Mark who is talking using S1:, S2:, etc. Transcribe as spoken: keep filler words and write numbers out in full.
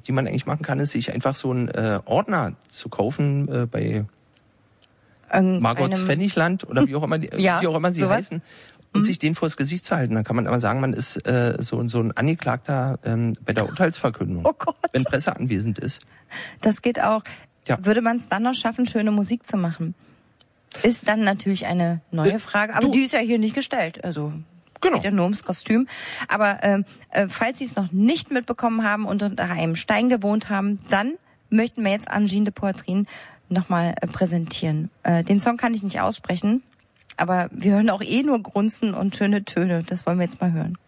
S1: die man eigentlich machen kann, ist, sich einfach so einen äh, Ordner zu kaufen äh, bei
S2: An
S1: Margots
S2: einem-
S1: Pfennigland oder wie auch immer, die,
S2: Ja,
S1: wie auch immer sie
S2: sowas.
S1: heißen. Und sich den vors Gesicht zu halten. Dann kann man aber sagen, man ist äh, so, so ein Angeklagter ähm, bei der Urteilsverkündung,
S2: Oh Gott.
S1: wenn Presse anwesend ist.
S2: Das geht auch.
S1: Ja.
S2: Würde man es dann noch schaffen, schöne Musik zu machen? Ist dann natürlich eine neue
S1: Äh,
S2: Frage, aber
S1: du-
S2: die ist ja hier nicht gestellt. Also
S1: Genau.
S2: geht ja nur ums Kostüm. Aber ähm, äh, falls Sie es noch nicht mitbekommen haben und unter einem Stein gewohnt haben, dann möchten wir jetzt Angine de Poitrine nochmal äh, präsentieren. Äh, den Song kann ich nicht aussprechen, aber wir hören auch eh nur Grunzen und schöne Töne. Das wollen wir jetzt mal hören.